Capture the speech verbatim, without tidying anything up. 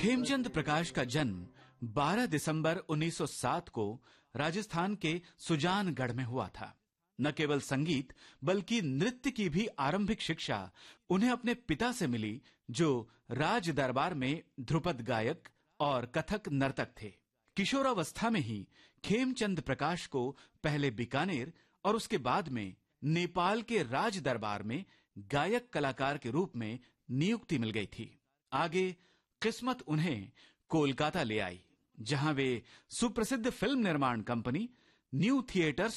खेमचंद प्रकाश का जन्म बारह दिसंबर उन्नीस सौ सात को राजस्थान के सुजानगढ़ में हुआ था। न केवल संगीत बल्कि नृत्य की भी आरंभिक शिक्षा उन्हें अपने पिता से मिली, जो राज दरबार में ध्रुपद गायक और कथक नर्तक थे। किशोरावस्था में ही खेमचंद प्रकाश को पहले बीकानेर और उसके बाद में नेपाल के राज दरबार में गायक कलाकार के रूप में नियुक्ति मिल गई थी। आगे किस्मत उन्हें कोलकाता ले आई, जहां वे सुप्रसिद्ध फिल्म निर्माण कंपनी न्यू थिएटर्स